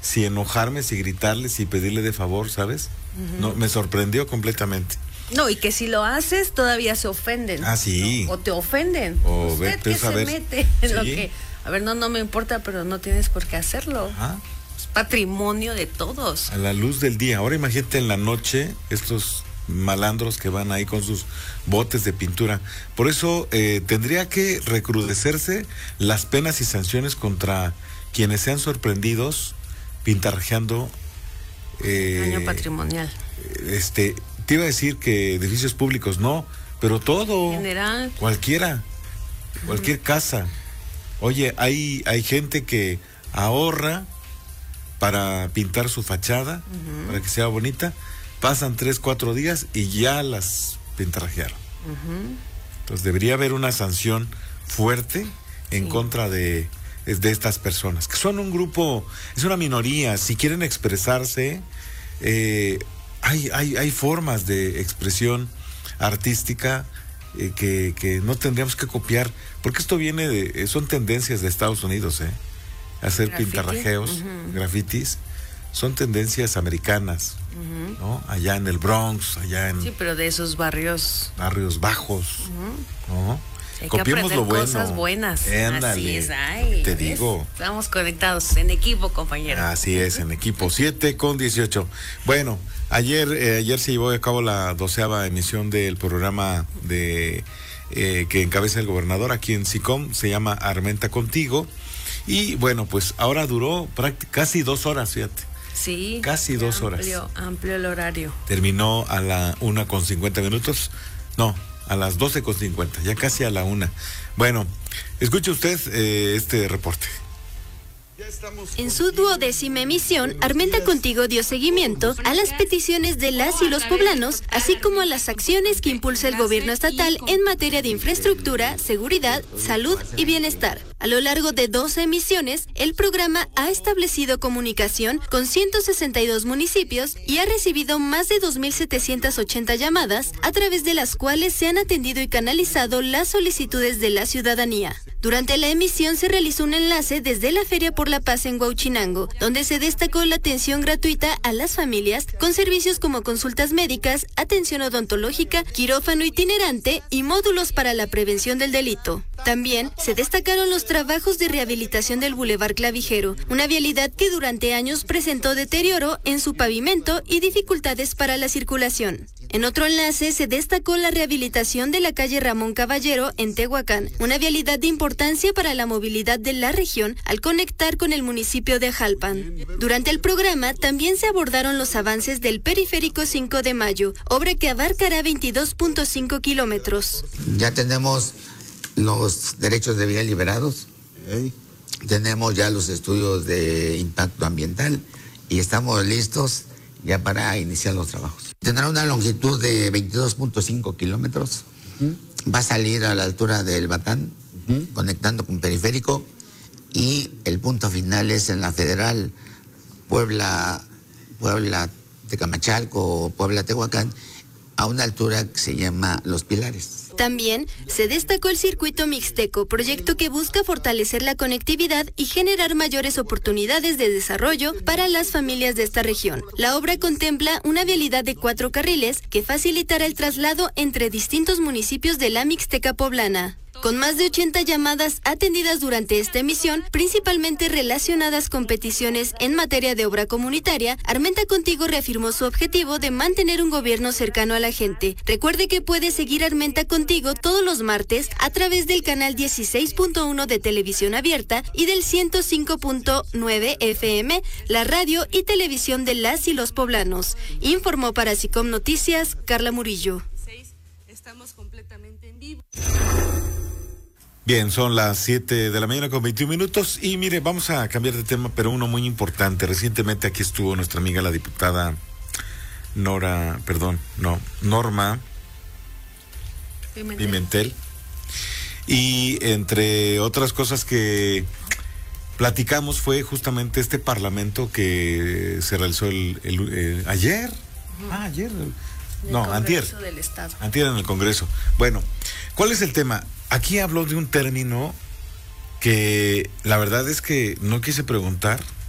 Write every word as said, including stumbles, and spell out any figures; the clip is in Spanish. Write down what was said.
si enojarme, si gritarle, si pedirle de favor, ¿sabes? Uh-huh. No, me sorprendió completamente. No, y que si lo haces todavía se ofenden. Ah, sí. ¿No? O te ofenden. O ¿Usted qué se mete en ¿Sí? lo que... A ver, no, no me importa, pero no tienes por qué hacerlo. Ajá. Es patrimonio de todos. A la luz del día. Ahora imagínate en la noche estos malandros que van ahí con sus botes de pintura. Por eso eh, tendría que recrudecerse las penas y sanciones contra quienes sean sorprendidos pintarrajeando eh, daño patrimonial. Este, te iba a decir que edificios públicos no, pero todo, general, cualquiera, cualquier uh-huh. casa. Oye, hay hay gente que ahorra para pintar su fachada, uh-huh. para que sea bonita. Pasan tres, cuatro días y ya las pintarrajearon. Uh-huh. Entonces debería haber una sanción fuerte en sí. contra de, de estas personas, que son un grupo, es una minoría. Si quieren expresarse, eh, hay, hay, hay formas de expresión artística eh, que, que no tendríamos que copiar, porque esto viene de, son tendencias de Estados Unidos, eh, hacer ¿Graffiti? pintarrajeos, uh-huh. grafitis. Son tendencias americanas, uh-huh. ¿no? Allá en el Bronx, allá en... Sí, pero de esos barrios... Barrios bajos, uh-huh. ¿no? Hay Copiemos que lo bueno. Cosas buenas. Éndale, así es, ay, te ¿ves? digo. Estamos conectados en equipo, compañero. Así es, en equipo, siete con dieciocho. Bueno, ayer, eh, ayer se llevó a cabo la doceava emisión del programa de eh, que encabeza el gobernador aquí en SICOM, se llama Armenta Contigo. Y bueno, pues ahora duró práct- casi dos horas, fíjate. Sí, casi dos horas. Amplio, amplio el horario. Terminó a la una con cincuenta minutos. No, a las doce con cincuenta, ya casi a la una. Bueno, escuche usted eh, este reporte. En su duodécima emisión, Armenta Contigo dio seguimiento a las peticiones de las y los poblanos, así como a las acciones que impulsa el gobierno estatal en materia de infraestructura, seguridad, salud y bienestar. A lo largo de doce emisiones, el programa ha establecido comunicación con ciento sesenta y dos municipios y ha recibido más de dos mil setecientas ochenta llamadas, a través de las cuales se han atendido y canalizado las solicitudes de la ciudadanía. Durante la emisión se realizó un enlace desde la Feria por la Paz en Huauchinango, donde se destacó la atención gratuita a las familias con servicios como consultas médicas, atención odontológica, quirófano itinerante y módulos para la prevención del delito. También se destacaron los trabajos de rehabilitación del Boulevard Clavijero, una vialidad que durante años presentó deterioro en su pavimento y dificultades para la circulación. En otro enlace se destacó la rehabilitación de la calle Ramón Caballero en Tehuacán, una vialidad de importancia para la movilidad de la región al conectar con el municipio de Jalpan. Durante el programa también se abordaron los avances del Periférico cinco de Mayo, obra que abarcará veintidós punto cinco kilómetros. Ya tenemos los derechos de vía liberados, ¿eh? Tenemos ya los estudios de impacto ambiental y estamos listos ya para iniciar los trabajos. Tendrá una longitud de veintidós punto cinco kilómetros, uh-huh. Va a salir a la altura del Batán, uh-huh. conectando con Periférico, y el punto final es en la Federal Puebla, Puebla Tecamachalco o Puebla Tehuacán, a una altura que se llama Los Pilares. También se destacó el Circuito Mixteco, proyecto que busca fortalecer la conectividad y generar mayores oportunidades de desarrollo para las familias de esta región. La obra contempla una vialidad de cuatro carriles que facilitará el traslado entre distintos municipios de la Mixteca poblana. Con más de ochenta llamadas atendidas durante esta emisión, principalmente relacionadas con peticiones en materia de obra comunitaria, Armenta Contigo reafirmó su objetivo de mantener un gobierno cercano a la gente. Recuerde que puede seguir Armenta Contigo todos los martes a través del canal dieciséis punto uno de Televisión Abierta y del ciento cinco punto nueve F M, la radio y televisión de las y los poblanos. Informó para SICOM Noticias, Carla Murillo. Estamos completamente en vivo. Bien, son las siete de la mañana con veintiún minutos y mire, vamos a cambiar de tema, pero uno muy importante. Recientemente aquí estuvo nuestra amiga la diputada Nora, perdón, no, Norma Pimentel. Pimentel. Y entre otras cosas que platicamos fue justamente este parlamento que se realizó el, el, el ayer, uh-huh. ah, ayer, no, antier, del Estado. antier en el Congreso. Bueno, ¿cuál es el tema? Aquí habló de un término que la verdad es que no quise preguntar